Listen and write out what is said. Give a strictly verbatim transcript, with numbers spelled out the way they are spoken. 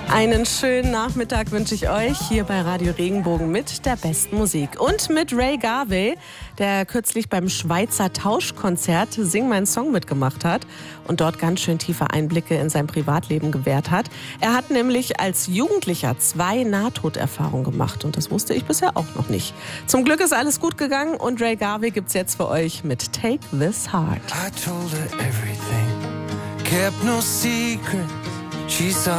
Einen schönen Nachmittag wünsche ich euch hier bei Radio Regenbogen mit der besten Musik. Und mit Ray Garvey, der kürzlich beim Schweizer Tauschkonzert Sing meinen Song mitgemacht hat und dort ganz schön tiefe Einblicke in sein Privatleben gewährt hat. Er hat nämlich als Jugendlicher zwei Nahtoderfahrungen gemacht und das wusste ich bisher auch noch nicht. Zum Glück ist alles gut gegangen und Ray Garvey gibt's jetzt für euch mit Take This Heart. I told her everything, kept no secret. She saw